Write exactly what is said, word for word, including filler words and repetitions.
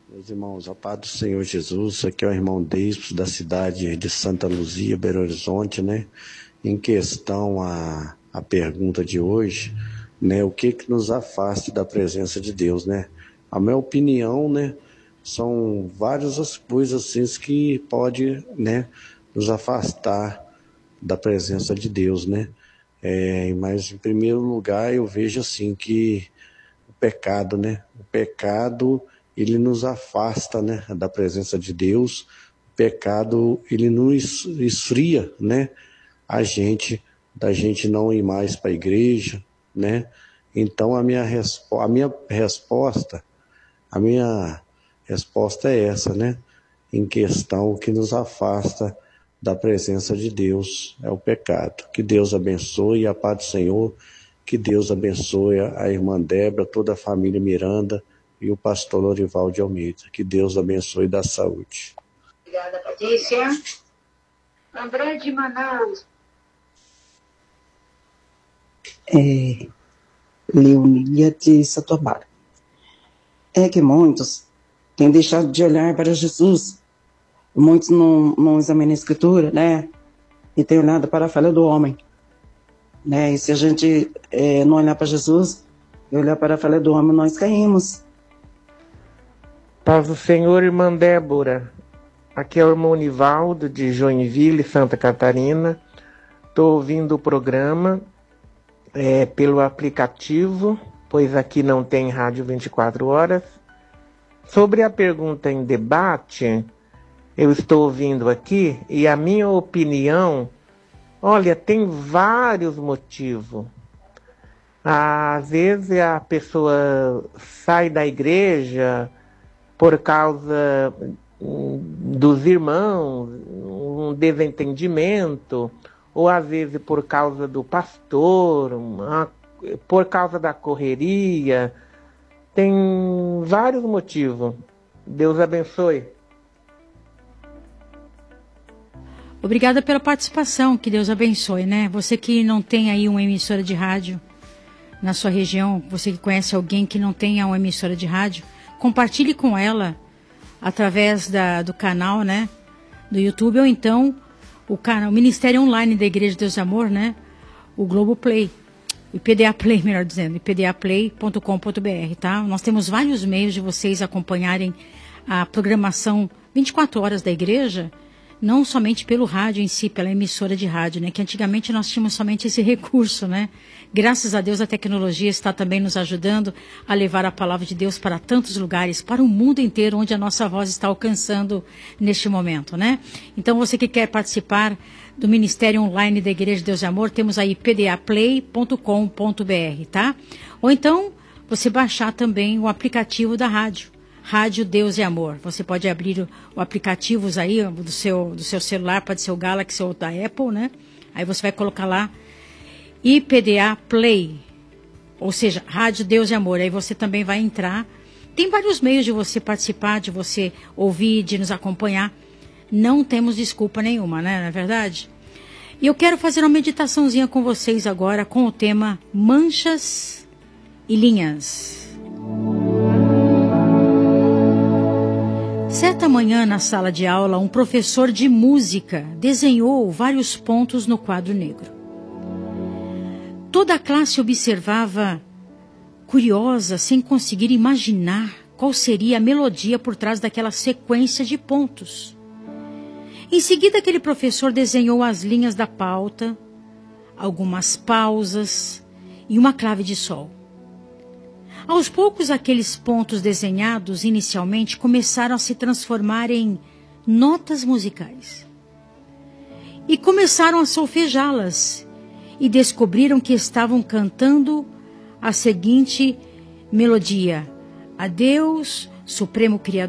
Meus irmãos, a paz do Senhor Jesus, aqui é o irmão Deis, da cidade de Santa Luzia, Belo Horizonte, né? Em questão a, a pergunta de hoje, né? O que que nos afasta da presença de Deus, né? A minha opinião, né? São várias as coisas assim que pode, né? Nos afastar da presença de Deus, né? É, mas em primeiro lugar eu vejo assim que o pecado, né? O pecado ele nos afasta, né, da presença de Deus. O pecado, ele nos esfria, né, a gente, da gente não ir mais para a igreja, né. Então a minha, respo- a minha resposta, a minha resposta é essa, né, em questão o que nos afasta da presença de Deus é o pecado. Que Deus abençoe a paz do Senhor, que Deus abençoe a irmã Débora, toda a família Miranda, e o pastor Lorival de Almeida. Que Deus abençoe e dá saúde. Obrigada, Patrícia. André de Manaus. É, Leonília de Satuabara. É que muitos têm deixado de olhar para Jesus. Muitos não, não examinam a Escritura, né? E têm olhado para a falha do homem. Né? E se a gente é, não olhar para Jesus e olhar para a falha do homem, nós caímos. Paz do Senhor, irmã Débora. Aqui é o irmão Nivaldo, de Joinville, Santa Catarina. Estou ouvindo o programa é, pelo aplicativo, pois aqui não tem rádio vinte e quatro horas. Sobre a pergunta em debate, eu estou ouvindo aqui, e a minha opinião, olha, tem vários motivos. Às vezes a pessoa sai da igreja por causa dos irmãos, um desentendimento, ou às vezes por causa do pastor, uma, por causa da correria. Tem vários motivos. Deus abençoe. Obrigada pela participação, que Deus abençoe, né? Você que não tem aí uma emissora de rádio na sua região, você que conhece alguém que não tenha uma emissora de rádio, compartilhe com ela através da, do canal, né, do YouTube, ou então o canal, o Ministério Online da Igreja de Deus e Amor, né, o Globo Play, o I P D A Play, melhor dizendo, I P D A play ponto com ponto b r, tá? Nós temos vários meios de vocês acompanharem a programação vinte e quatro horas da igreja, não somente pelo rádio em si, pela emissora de rádio, né? Que antigamente nós tínhamos somente esse recurso, né? Graças a Deus a tecnologia está também nos ajudando a levar a palavra de Deus para tantos lugares, para o mundo inteiro, onde a nossa voz está alcançando neste momento, né? Então você que quer participar do Ministério Online da Igreja de Deus e Amor, temos aí I P D A play ponto com ponto b r, tá? Ou então você baixar também o aplicativo da rádio. Rádio Deus e Amor. Você pode abrir o, o aplicativos aí do seu, do seu celular, pode ser o Galaxy ou da Apple, né? Aí você vai colocar lá I P D A Play, ou seja, Rádio Deus e Amor. Aí você também vai entrar. Tem vários meios de você participar, de você ouvir, de nos acompanhar. Não temos desculpa nenhuma, né? Não é verdade? E eu quero fazer uma meditaçãozinha com vocês agora com o tema Manchas e Linhas. Certa manhã, na sala de aula, um professor de música desenhou vários pontos no quadro negro. Toda a classe observava, curiosa, sem conseguir imaginar qual seria a melodia por trás daquela sequência de pontos. Em seguida, aquele professor desenhou as linhas da pauta, algumas pausas e uma clave de sol. Aos poucos, aqueles pontos desenhados inicialmente começaram a se transformar em notas musicais. E começaram a solfejá-las e descobriram que estavam cantando a seguinte melodia: a Deus, Supremo Criador.